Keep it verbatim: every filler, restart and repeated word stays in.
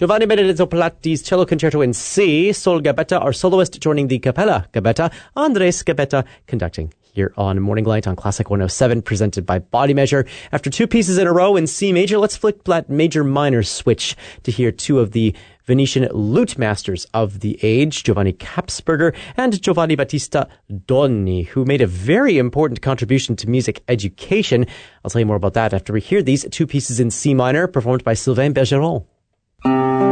Giovanni Benedetto Platti's Cello Concerto in C, Sol Gabetta, our soloist, joining the Capella Gabetta, Andres Gabetta, conducting here on Morning Light on Classic one oh seven, presented by Body Measure. After two pieces in a row in C major, let's flip that major-minor switch to hear two of the Venetian lute masters of the age, Giovanni Capsberger and Giovanni Battista Doni, who made a very important contribution to music education. I'll tell you more about that after we hear these two pieces in C minor, performed by Sylvain Bergeron.